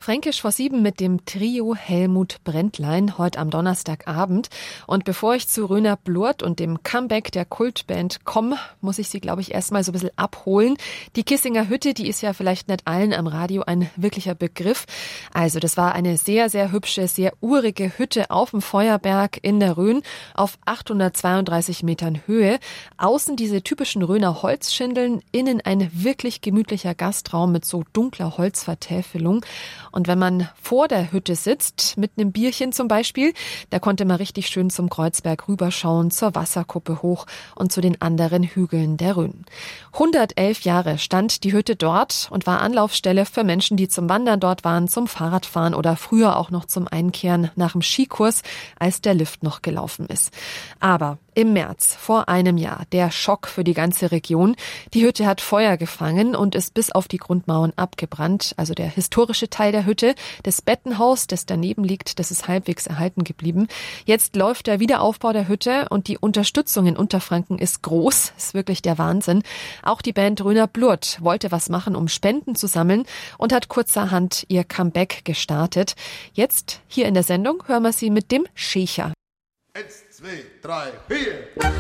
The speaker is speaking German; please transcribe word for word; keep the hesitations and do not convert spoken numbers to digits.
Fränkisch vor sieben mit dem Trio Helmut Brändlein heute am Donnerstagabend. Und bevor ich zu Röner Blurt und dem Comeback der Kultband komme, muss ich Sie, glaube ich, erstmal so ein bisschen abholen. Die Kissinger Hütte, die ist ja vielleicht nicht allen am Radio ein wirklicher Begriff. Also das war eine sehr, sehr hübsche, sehr urige Hütte auf dem Feuerberg in der Rhön auf achthundertzweiunddreißig Metern Höhe. Außen diese typischen Rhöner Holzschindeln, innen ein wirklich gemütlicher Gastraum mit so dunkler Holzvertäfelung. Und wenn man vor der Hütte sitzt, mit einem Bierchen zum Beispiel, da konnte man richtig schön zum Kreuzberg rüberschauen, zur Wasserkuppe hoch und zu den anderen Hügeln der Rhön. hundertelf Jahre stand die Hütte dort und war Anlaufstelle für Menschen, die zum Wandern dort waren, zum Fahrradfahren oder früher auch noch zum Einkehren nach dem Skikurs, als der Lift noch gelaufen ist. Aber im März vor einem Jahr der Schock für die ganze Region. Die Hütte hat Feuer gefangen und ist bis auf die Grundmauern abgebrannt. Also der historische Teil der Hütte, das Bettenhaus, das daneben liegt, das ist halbwegs erhalten geblieben. Jetzt läuft der Wiederaufbau der Hütte und die Unterstützung in Unterfranken ist groß. Ist wirklich der Wahnsinn. Auch die Band Röner Blurt wollte was machen, um Spenden zu sammeln und hat kurzerhand ihr Comeback gestartet. Jetzt hier in der Sendung hören wir sie mit dem Schächer. Eins, zwei, drei, vier.